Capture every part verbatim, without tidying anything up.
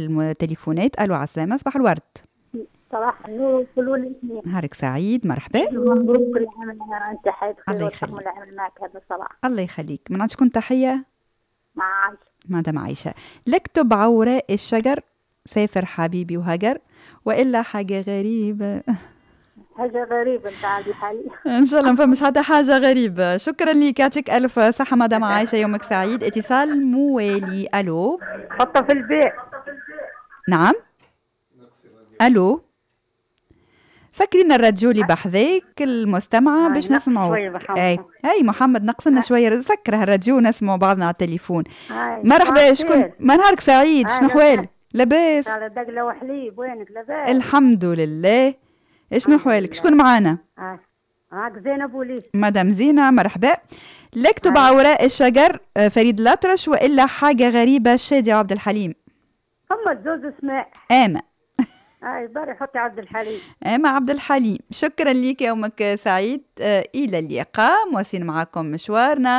التليفونات. الو عسلامة، صباح الورد. صباح النور، كلوا الاثنين. نهارك سعيد، مرحبا. مبروك كل عام وانت بخير. الله يخليك. العمل معك هذا الصباح. الله يخليك. من عند شكون تحية؟ مع عايشة. مدام عايشة. لكتب عوراء الشجر سافر حبيبي وهجر، وإلا حاجة غريبة. حاجة غريبة انت عندي حالي. ان شاء الله ما فهمش حتى حاجة غريبة. شكرا ليك، يعطيك ألف صحة مدام عايشة، يومك سعيد. اتصال موالي. الو. حطها في البيت. نعم. الو. سكرينا الراديو اللي بحذاك المستمعة باش نسمعوا. اي اي محمد نقصنا شويه، سكره الراديو نسمعوا بعضنا على التليفون. مرحبا، شكون؟ ما نهارك سعيد، شنو احوالك؟ لاباس؟ دقله وحليب، وينك؟ لاباس الحمد لله. شنو احوالك؟ شكون معانا؟ معك زينب بوليس. مدام زينة، مرحبا. لكتب عوراء الشجر فريد الأطرش، والا حاجه غريبه شادي عبد الحليم. هم زوز اسماء. اما اي بري حطي عبد الحليم. اما عبد الحليم. شكرا ليك، يومك سعيد. آه الى اللقاء. مواصلين معكم مشوارنا.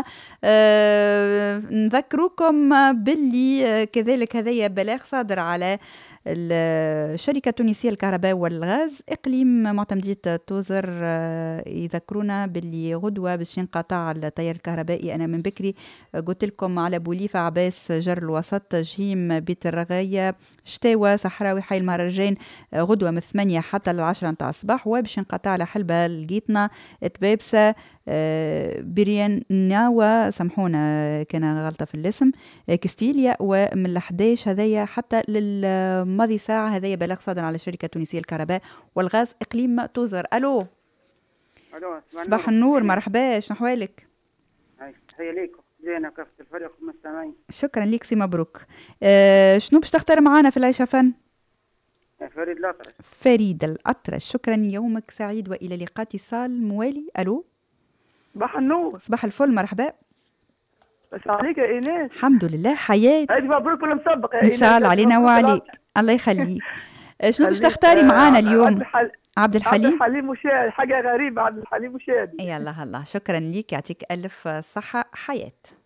آه نذكركم باللي آه كذلك هذايا بلاغ صادر على الشركة التونسية للكهرباء والغاز إقليم معتمدية توزر. يذكرونا باللي غدوة باش ينقطع التيار الكهربائي. أنا من بكري قلت لكم على بوليفة عباس جر الوسط جهيم بيت الرغاية شتاوى صحراوي حي المهرجان غدوة من ثمانية حتى العشرة نتاع الصباح، وباش ينقطع على حلبة لقيتنا تبابسة بريان ناوى، سامحونا كان غلطة في الاسم، كستيليا، ومن الحداش هذايا حتى للماضي ساعة. هذايا بلاغ صادر على الشركة التونسية للكهرباء والغاز إقليم توزر. ألو. ألو. صباح النور، مرحبا، شنو أحوالك؟ تحية ليكم زينة كافة الفريق والمستمعين. شكرا ليك سي مبروك. أه شنو باش تختار معانا في العيشة فن؟ فريد الأطرش. فريد الأطرش. شكرا، يومك سعيد وإلى لقاء. اتصال موالي. ألو. صباح النور. صباح الفل، مرحبا. بس عليك يا إيناس. الحمد لله، حياة. ألف مبروك والمسبق يا إن إيناس. شاء الله علينا وعليك. الله يخليك. شنو باش تختاري معانا اليوم؟ عبد الحليم. عبد الحليم. عبد الحليم وشادي، حاجة غريبة. عبد الحليم وشادي. يلا هلا، شكرا ليك، يعطيك ألف صحة، حياة.